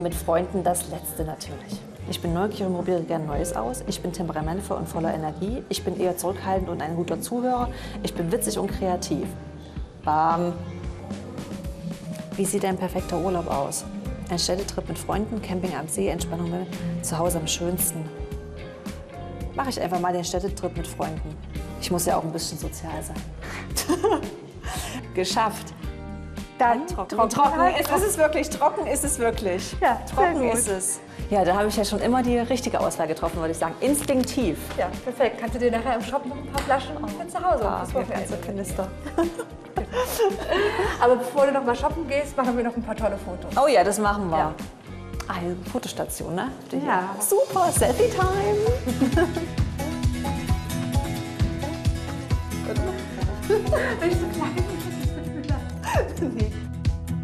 Mit Freunden das Letzte natürlich. Ich bin neugierig und probiere gerne Neues aus. Ich bin temperamentvoll und voller Energie. Ich bin eher zurückhaltend und ein guter Zuhörer. Ich bin witzig und kreativ. Bam. Wie sieht ein perfekter Urlaub aus? Ein Städtetrip mit Freunden, Camping am See, Entspannung zu Hause am schönsten. Mache ich einfach mal den Städtetrip mit Freunden. Ich muss ja auch ein bisschen sozial sein. Geschafft. Dann Trocken ist es wirklich, trocken ist es wirklich. Ja, trocken sehr gut. ist es. Ja, da habe ich ja schon immer die richtige Auswahl getroffen, würde ich sagen. Instinktiv. Ja, perfekt. Kannst du dir nachher im Shop noch ein paar Flaschen für zu Hause fürs Wochenende Kanister. Aber bevor du noch mal shoppen gehst, machen wir noch ein paar tolle Fotos. Oh ja, das machen wir. Ja. Ah, hier ist eine Fotostation, ne? Ja. Super, Selfie-Time. Bin ich so klein? Nee.